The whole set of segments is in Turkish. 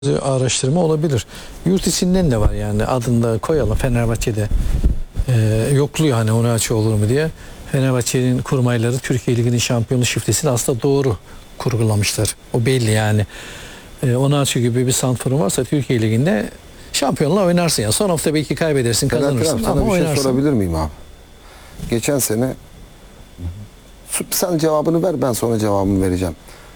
araştırma olabilir. Yurt içinden de var yani, adını da koyalım. Fenerbahçe'de yokluyor hani Onaçu olur mu diye. Fenerbahçe'nin kurmayları Türkiye Ligi'nin şampiyonluk şifresini aslında doğru kurgulamışlar. O belli yani. Onaçu gibi bir santrforun varsa Türkiye Ligi'nde şampiyonla oynarsın ya. Son hafta belki kaybedersin, kazanırsın sana ama bir şey oynarsın. sorabilir miyim abi? Geçen sene sen cevabını ver, ben sonra cevabımı vereceğim.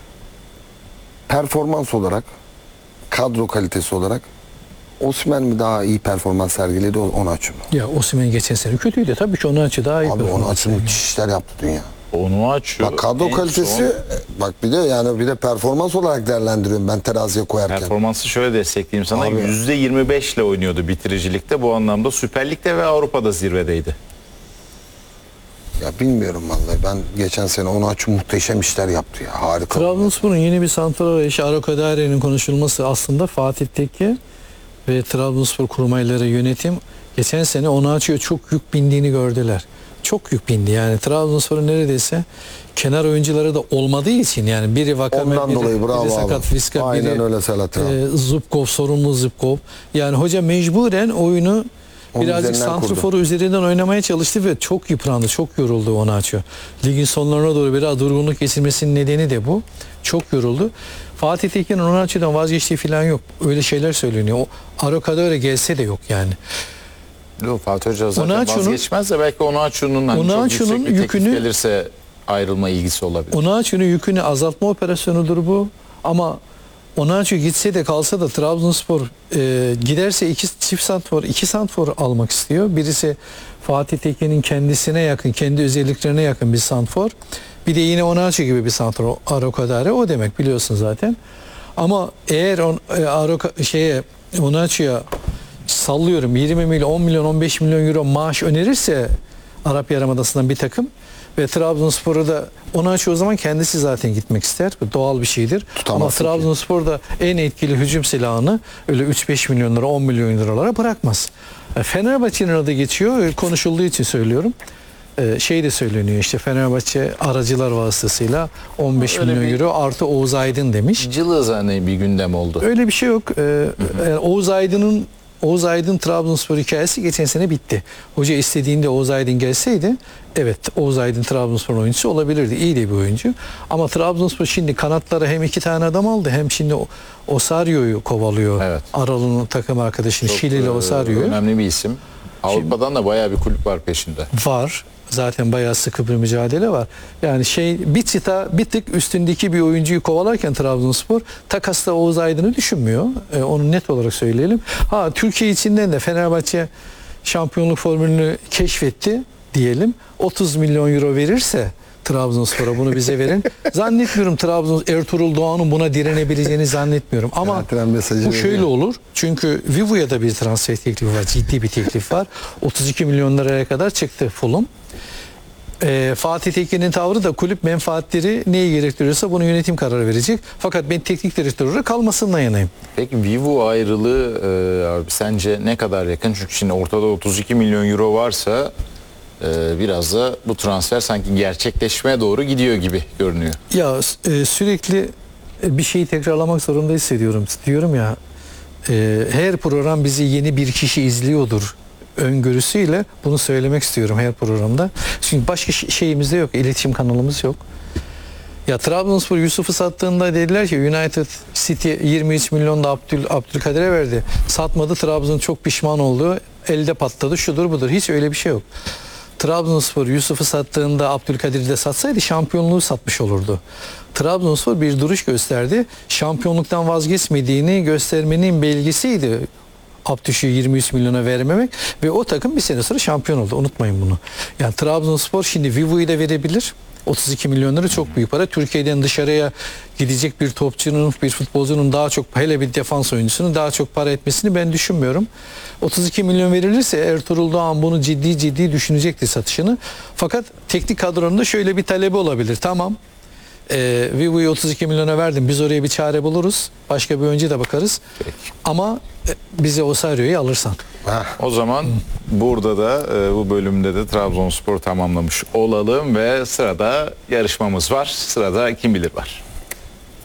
Performans olarak, kadro kalitesi olarak Osimhen mi daha iyi performans sergiledi, Onaçu mu? Ya Osimhen geçen sene kötüydü. Tabii ki Onaçu daha iyi Abi performans Onaçu sergiledi. müthiş işler yaptı dünya. Onaçu. Bak kadro kalitesi, bak bir de performans olarak değerlendiriyorum ben teraziye koyarken. Performansı şöyle destekleyeyim sana. Abi. %25 ile oynuyordu bitiricilikte. Bu anlamda Süper Lig'de ve Avrupa'da zirvedeydi. Ya bilmiyorum vallahi, ben geçen sene Onaçu muhteşem işler yaptı ya, harika. Trabzonspor'un yeni bir santrafor eşi Arokadare'nin konuşulması aslında Fatih Tekke ve Trabzonspor kurmayları, yönetim geçen sene Onaçu'ya çok yük bindiğini gördüler. Çok yük bindi yani. Trabzonspor'un neredeyse kenar oyuncuları da olmadığı için, yani biri Vakame, Ondan dolayı bravo biri sakat abi. Fiska, Aynen biri öyle Selahattin abi. Zubkov, sorumlu Zubkov. Yani hoca mecburen oyunu Onun birazcık üzerinden santraforu üzerinden oynamaya çalıştı ve çok yıprandı, çok yoruldu Onaçu. Ligin sonlarına doğru biraz durgunluk geçirmesinin nedeni de bu. Çok yoruldu. Fatih Tekin'in Onaçu'dan vazgeçtiği falan yok. Öyle şeyler söyleniyor. O Arokadore gelse de yok yani. Yok, Fatih Hoca zaten Onaçu'nun- vazgeçmez de belki Onaçu'nun hani çok Onaçu'nun yüksek bir teklif yükünü- gelirse ayrılma ilgisi olabilir. Onaçu'nun yükünü azaltma operasyonudur bu. Ama Onaçu gitse de kalsa da Trabzonspor giderse iki santrfor almak istiyor. Birisi Fatih Tekin'in kendisine yakın, kendi özelliklerine yakın bir santrfor. Bir de yine Onaçu gibi bir santrfor, Arokadare, o demek biliyorsun zaten. Ama eğer Onaçu'ya sallıyorum 20 milyon, 10 milyon, 15 milyon euro maaş önerirse Arap Yarımadası'ndan bir takım ve Trabzonspor'u da, Onaçu o zaman kendisi zaten gitmek ister. Bu doğal bir şeydir. Tutamazsın Ama Trabzonspor da en etkili hücum silahını öyle 3-5 milyon lira, 10 milyon liralara bırakmaz. Fenerbahçe'nin adı geçiyor. Konuşulduğu için söylüyorum. Şey de söyleniyor işte, Fenerbahçe aracılar vasıtasıyla 15 Öyle milyon bir- euro artı Oğuz Aydın demiş. Cılız hani bir gündem oldu. Öyle bir şey yok. Oğuz Aydın Trabzonspor hikayesi geçen sene bitti. Hoca istediğinde Oğuz Aydın gelseydi, evet, Oğuz Aydın Trabzonspor oyuncusu olabilirdi. İyi de bir oyuncu. Ama Trabzonspor şimdi kanatlara hem 2 tane adam aldı, hem şimdi Osario'yu kovalıyor. Evet. Aralı'nın takım arkadaşını, Şilili Osario'yu. Önemli bir isim. Avrupa'dan da bayağı bir kulüp var peşinde. Var. Zaten bayağı sıkı bir mücadele var. Yani bir tık üstündeki bir oyuncuyu kovalarken Trabzonspor takasla Oğuz Aydın'ı düşünmüyor. Onu net olarak söyleyelim. Türkiye içinden de Fenerbahçe şampiyonluk formülünü keşfetti diyelim. 30 milyon euro verirse Trabzonspor'a, bunu bize verin. Zannetmiyorum Ertuğrul Doğan'ın buna direnebileceğini zannetmiyorum. Ama bu şöyle olur. Çünkü Vivo'ya da bir transfer teklifi var. Ciddi bir teklif var. 32 milyon liraya kadar çıktı Fulham. Fatih Tekin'in tavrı da kulüp menfaatleri neyi gerektiriyorsa bunu yönetim kararı verecek. Fakat ben teknik direktör olarak kalmasından yanayım. Peki Vivo ayrılığı abi sence ne kadar yakın? Çünkü şimdi ortada 32 milyon euro varsa biraz da bu transfer sanki gerçekleşmeye doğru gidiyor gibi görünüyor. Ya sürekli bir şeyi tekrarlamak zorunda hissediyorum. Diyorum ya, her program bizi yeni bir kişi izliyordur öngörüsüyle bunu söylemek istiyorum her programda. Çünkü başka şeyimiz de yok, iletişim kanalımız yok. Ya Trabzonspor Yusuf'u sattığında dediler ki United City 23 milyon da Abdülkadir'e verdi. Satmadı, Trabzon çok pişman oldu. Elde patladı, şudur budur. Hiç öyle bir şey yok. Trabzonspor Yusuf'u sattığında Abdülkadir'i de satsaydı şampiyonluğu satmış olurdu. Trabzonspor bir duruş gösterdi. Şampiyonluktan vazgeçmediğini göstermenin belgesiydi. Abdüş'ü 23 milyona vermemek ve o takım bir sene sonra şampiyon oldu. Unutmayın bunu. Yani Trabzonspor şimdi Vivo'yu da verebilir. 32 milyon lira çok büyük para. Türkiye'den dışarıya gidecek bir topçunun, bir futbolcunun daha çok, hele bir defans oyuncusunun daha çok para etmesini ben düşünmüyorum. 32 milyon verilirse Ertuğrul Doğan bunu ciddi düşünecektir satışını. Fakat teknik kadronun da şöyle bir talebi olabilir. Tamam, Vivo'yu 32 milyona verdim. Biz oraya bir çare buluruz. Başka bir oyuncuya da bakarız. Peki. Ama bize Osario'yu alırsan. O zaman burada da bu bölümde de Trabzonspor tamamlamış olalım ve sırada yarışmamız var. Sırada kim bilir var.